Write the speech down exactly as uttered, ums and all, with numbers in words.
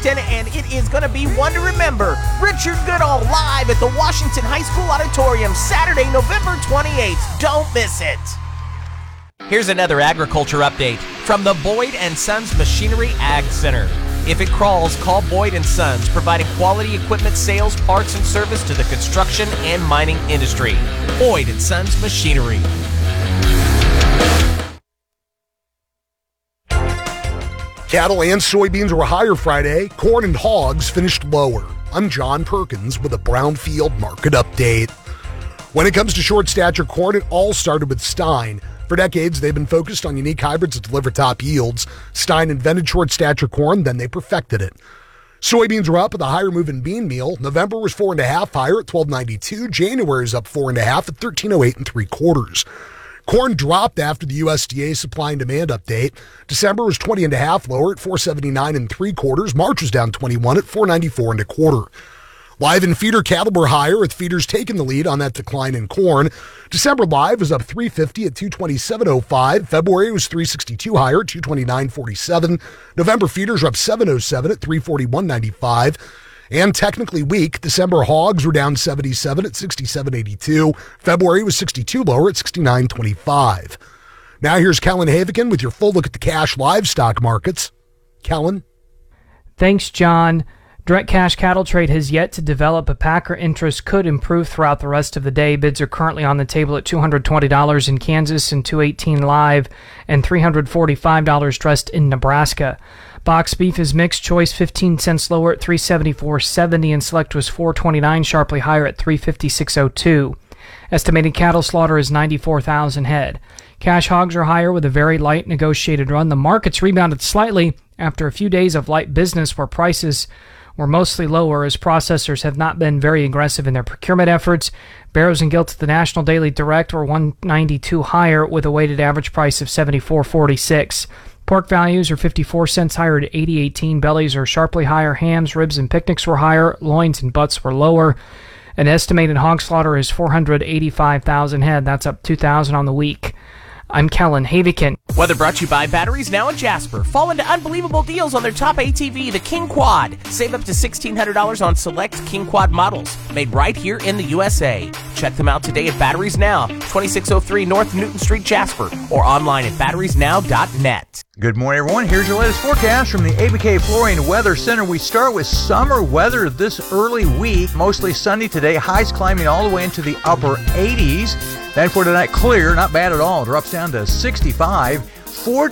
Washington, and it is going to be one to remember. Richard Goodall live at the Washington High School Auditorium, Saturday, November twenty-eighth. Don't miss it. Here's another agriculture update from the Boyd and Sons Machinery Ag Center. If it crawls, call Boyd and Sons, providing quality equipment sales, parts, and service to the construction and mining industry. Boyd and Sons Machinery. Cattle and soybeans were higher Friday. Corn and hogs finished lower. I'm John Perkins with a Brownfield Market Update. When it comes to short stature corn, it all started with Stein. For decades, they've been focused on unique hybrids that deliver top yields. Stein invented short stature corn, then they perfected it. Soybeans were up with a higher move in bean meal. November was four and a half higher at twelve ninety-two. January is up four and a half at thirteen oh eight and three quarters. Corn dropped after the U S D A supply and demand update. December was twenty and a half lower at four seventy-nine and three quarters. March was down twenty-one at four ninety-four and a quarter. Live and feeder cattle were higher, with feeders taking the lead on that decline in corn. December live was up three fifty at two twenty-seven oh five. February was three sixty-two higher at two twenty-nine forty-seven. November feeders were up seven oh seven at three forty-one ninety-five. And technically weak, December hogs were down seventy-seven at sixty-seven eighty-two. February was sixty-two lower at sixty-nine twenty-five. Now here's Kellen Havigan with your full look at the cash livestock markets. Kellen? Thanks, John. Direct cash cattle trade has yet to develop, but packer interest could improve throughout the rest of the day. Bids are currently on the table at two hundred twenty dollars in Kansas and two eighteen live and three hundred forty-five dollars dressed in Nebraska. Box beef is mixed choice, fifteen cents lower at three seventy-four seventy, and select was four twenty-nine, sharply higher at three fifty-six oh two. Estimated cattle slaughter is ninety-four thousand head. Cash hogs are higher with a very light negotiated run. The market's rebounded slightly after a few days of light business where prices were mostly lower as processors have not been very aggressive in their procurement efforts. Barrows and Gilts at the National Daily Direct were one ninety-two higher with a weighted average price of seventy-four forty-six. Pork values are fifty-four cents higher at eighty eighteen. Bellies are sharply higher. Hams, ribs, and picnics were higher. Loins and butts were lower. An estimated hog slaughter is four hundred eighty-five thousand head. That's up two thousand on the week. I'm Kellen Havigan. Weather brought to you by Batteries Now in Jasper. Fall into unbelievable deals on their top A T V, the King Quad. Save up to sixteen hundred dollars on select King Quad models, made right here in the U S A. Check them out today at Batteries Now, twenty-six oh three North Newton Street, Jasper, or online at batteries now dot net. Good morning, everyone. Here's your latest forecast from the A B K Flooring Weather Center. We start with summer weather this early week. Mostly sunny today. Highs climbing all the way into the upper eighties. Then for tonight, clear, not bad at all. Drops down to sixty-five. For